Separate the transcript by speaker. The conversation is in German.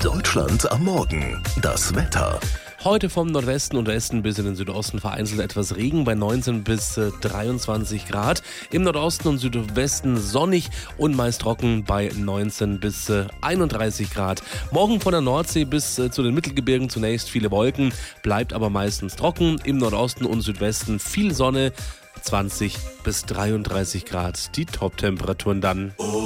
Speaker 1: Deutschland am Morgen. Das Wetter.
Speaker 2: Heute vom Nordwesten und Westen bis in den Südosten vereinzelt etwas Regen bei 19 bis 23 Grad. Im Nordosten und Südwesten sonnig und meist trocken bei 19 bis 31 Grad. Morgen von der Nordsee bis zu den Mittelgebirgen zunächst viele Wolken, bleibt aber meistens trocken. Im Nordosten und Südwesten viel Sonne, 20 bis 33 Grad die Top-Temperaturen dann.